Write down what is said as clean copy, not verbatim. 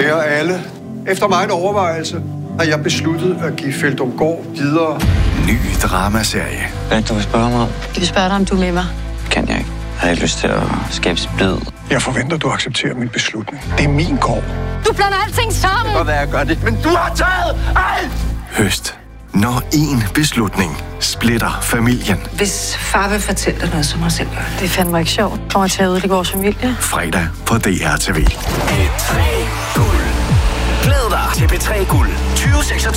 Kære alle, efter meget overvejelse har jeg besluttet at give Feldumgaard videre. Ny dramaserie. Hvad du vil spørge mig om? Jeg vil spørge dig, om du er med mig. Kan jeg ikke. Jeg har ikke lyst til at skabe splid. Jeg forventer, du accepterer min beslutning. Det er min gård. Du blander alting sammen! Det kan godt være, jeg gør det, men du har taget alt! Høst. Når én beslutning splitter familien. Hvis far vil fortælle dig noget, så må jeg selv gøre det. Det er fandme ikke sjovt. Kommer til at ødelægge vores familie. Fredag på DR TV. P3 Guld. Glæd dig til P3 Guld 2026.